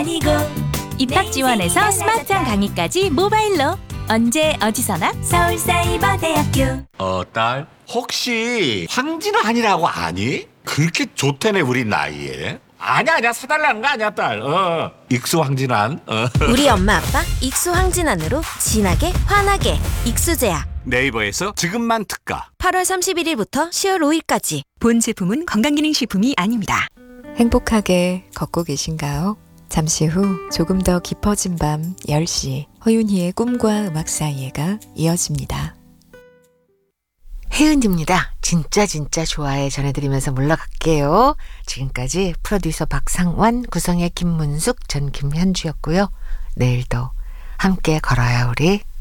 아니고. 입학 지원에서 스마트한 강의까지 모바일로 언제 어디서나 서울사이버대학교. 딸, 혹시 황진환이라고 아니? 그렇게 좋다네 우리 나이에. 아니야 사달라는 거 아니야 딸. 익수 황진환. 우리 엄마 아빠 익수 황진환으로 진하게 환하게 익수제약. 네이버에서 지금만 특가. 8월 31일부터 10월 5일까지. 본 제품은 건강기능식품이 아닙니다. 행복하게 걷고 계신가요? 잠시 후 조금 더 깊어진 밤 10시 허윤희의 꿈과 음악 사이에가 이어집니다. 혜은입니다. 진짜 좋아해 전해드리면서 물러갈게요. 지금까지 프로듀서 박상완, 구성의 김문숙, 전 김현주였고요. 내일도 함께 걸어요 우리.